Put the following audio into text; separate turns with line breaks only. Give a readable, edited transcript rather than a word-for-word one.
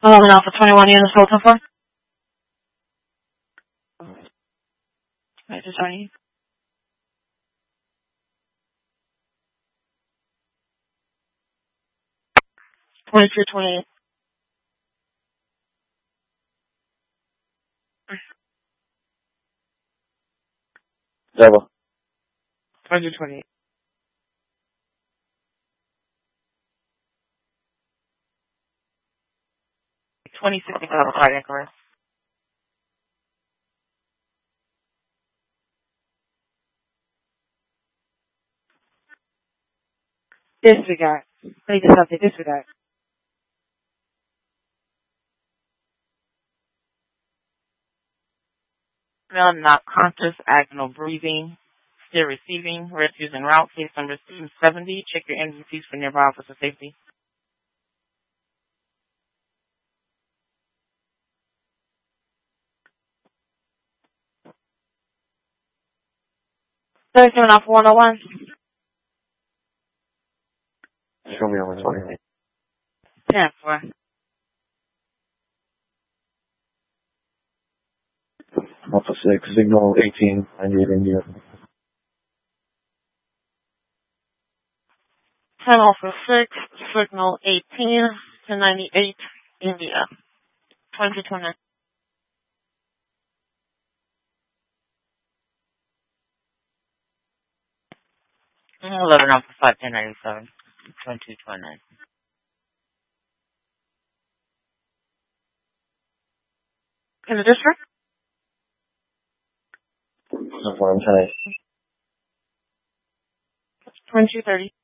11 Alpha 21 units, Hilton for. Right, just running. 2228.
Double.
2228. 2060 cardiac arrest. Disregard. They just have to disregard. Male not conscious, agonal breathing, still receiving, rescues en route, case number 270. Check your NVCs for nearby officer safety. Seven off 101.
Show me on 28.
10-4.
Alpha 6, signal 18, 98 India.
10 Alpha 6, signal 18 to 98, India. 2029. 11 Alpha 5, 1097, 2229. In the district?
So far, I'm 10.
2230.